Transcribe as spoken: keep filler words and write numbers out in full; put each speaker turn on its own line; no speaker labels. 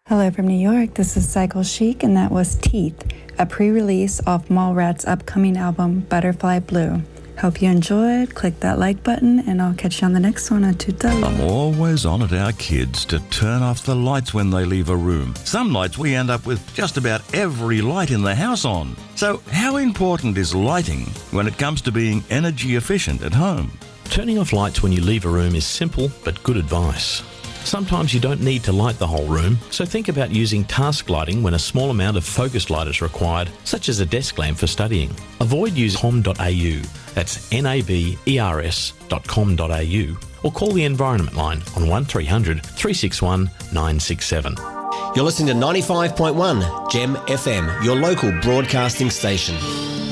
Hello from New York, this is Cycle Chic, and that was Teeth, a pre-release off Mallrats' upcoming album, Butterfly Blue. Hope you enjoyed. Click that like button, and I'll catch you on the next one on Tutorial.
I'm always on at our kids to turn off the lights when they leave a room. Some nights we end up with just about every light in the house on. So how important is lighting when it comes to being energy efficient at home?
Turning off lights when you leave a room is simple but good advice. Sometimes you don't need to light the whole room, so think about using task lighting when a small amount of focused light is required, such as a desk lamp for studying. Avoid using com dot a u, that's N A B E R S dot com dot a u, or call the Environment line on one three hundred, three six one, nine six seven.
You're listening to ninety-five point one Gem F M, your local broadcasting station.